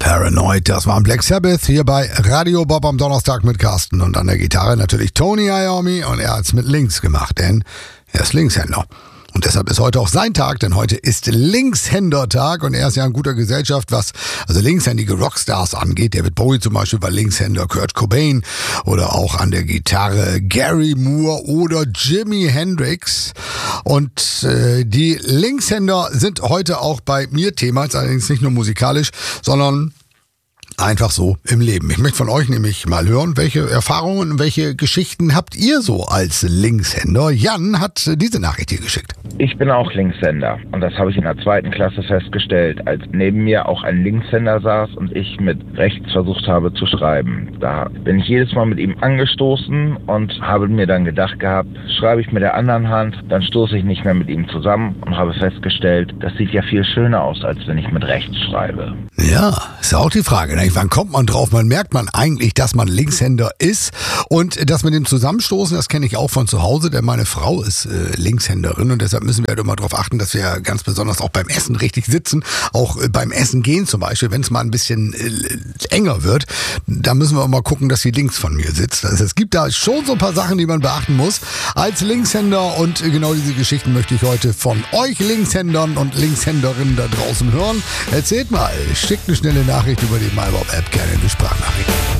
Paranoid, das war ein Black Sabbath hier bei Radio Bob am Donnerstag mit Carsten und an der Gitarre natürlich Tony Iommi und er hat's mit links gemacht, denn er ist Linkshänder. Und deshalb ist heute auch sein Tag, denn heute ist Linkshänder-Tag und er ist ja in guter Gesellschaft, was also linkshändige Rockstars angeht. David Bowie zum Beispiel war Linkshänder, Kurt Cobain oder auch an der Gitarre Gary Moore oder Jimi Hendrix. Und die Linkshänder sind heute auch bei mir Thema, jetzt allerdings nicht nur musikalisch, sondern einfach so im Leben. Ich möchte von euch nämlich mal hören, welche Erfahrungen und welche Geschichten habt ihr so als Linkshänder? Jan hat diese Nachricht hier geschickt. Ich bin auch Linkshänder und das habe ich in der 2. Klasse festgestellt, als neben mir auch ein Linkshänder saß und ich mit rechts versucht habe zu schreiben. Da bin ich jedes Mal mit ihm angestoßen und habe mir dann gedacht gehabt, schreibe ich mit der anderen Hand, dann stoße ich nicht mehr mit ihm zusammen und habe festgestellt, das sieht ja viel schöner aus, als wenn ich mit rechts schreibe. Ja, ist ja auch die Frage. Wann kommt man drauf? Man merkt man eigentlich, dass man Linkshänder ist und das mit dem Zusammenstoßen, das kenne ich auch von zu Hause, denn meine Frau ist Linkshänderin und deshalb müssen wir halt immer darauf achten, dass wir ganz besonders auch beim Essen richtig sitzen, auch beim Essen gehen zum Beispiel, wenn es mal ein bisschen enger wird, da müssen wir auch mal gucken, dass sie links von mir sitzt. Also es gibt da schon so ein paar Sachen, die man beachten muss als Linkshänder und genau diese Geschichten möchte ich heute von euch Linkshändern und Linkshänderinnen da draußen hören. Erzählt mal, schickt eine schnelle Nachricht über die MyBob-App, gerne eine Sprachnachricht.